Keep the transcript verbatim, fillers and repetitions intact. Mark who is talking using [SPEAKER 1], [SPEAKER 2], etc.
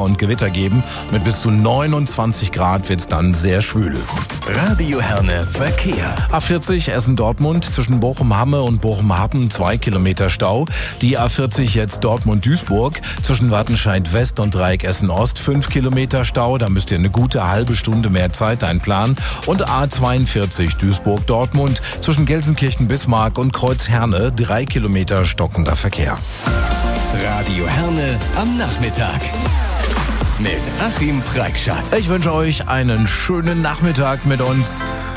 [SPEAKER 1] und Gewitter geben. Mit bis zu neunundzwanzig Grad wird es dann sehr schwül.
[SPEAKER 2] Radio Herne Verkehr.
[SPEAKER 1] A vierzig Essen-Dortmund zwischen Bochum-Hamme und Bochum-Happen zwei Kilometer Stau. Die A vierzig jetzt Dortmund-Duisburg zwischen Wattenscheid West und Dreieck Essen-Ost fünf Kilometer Stau. Da müsst ihr eine gute halbe Stunde mehr Zeit einplanen. Und A zweiundvierzig Duisburg-Dortmund zwischen Gelsenkirchen-Bismarck und Kreuz-Herne drei Kilometer stockender Verkehr.
[SPEAKER 2] Radio Herne am Nachmittag. Mit Achim Preikschat.
[SPEAKER 1] Ich wünsche euch einen schönen Nachmittag mit uns.